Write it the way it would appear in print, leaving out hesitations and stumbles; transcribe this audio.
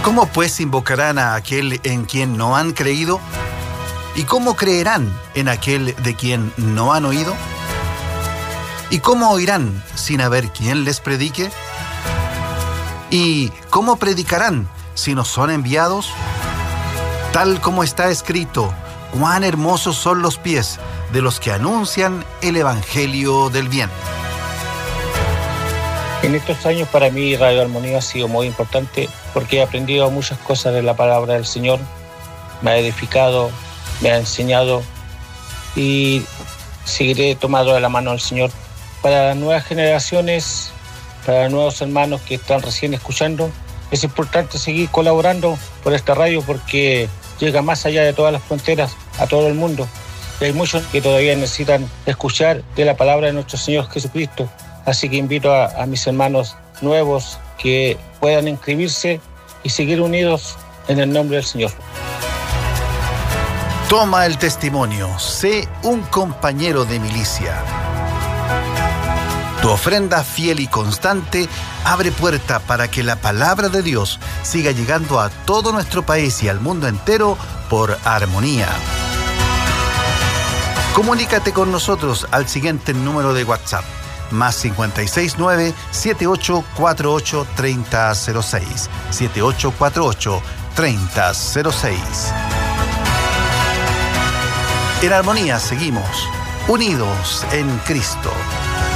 ¿Cómo pues invocarán a aquel en quien no han creído? ¿Y cómo creerán en aquel de quien no han oído? ¿Y cómo oirán sin haber quien les predique? ¿Y cómo predicarán si no son enviados? Tal como está escrito, cuán hermosos son los pies de los que anuncian el evangelio del bien. En estos años para mí Radio Armonía ha sido muy importante porque he aprendido muchas cosas de la palabra del Señor, me ha edificado, me ha enseñado y seguiré tomado de la mano del Señor. Para las nuevas generaciones, para los nuevos hermanos que están recién escuchando, es importante seguir colaborando por esta radio porque llega más allá de todas las fronteras, a todo el mundo. Y hay muchos que todavía necesitan escuchar de la palabra de nuestro Señor Jesucristo. Así que invito a mis hermanos nuevos que puedan inscribirse y seguir unidos en el nombre del Señor. Toma el testimonio, sé un compañero de milicia. Tu ofrenda fiel y constante abre puerta para que la palabra de Dios siga llegando a todo nuestro país y al mundo entero por Armonía. Comunícate con nosotros al siguiente número de WhatsApp, más 569-7848-3006, 7848-3006. En Armonía seguimos, unidos en Cristo.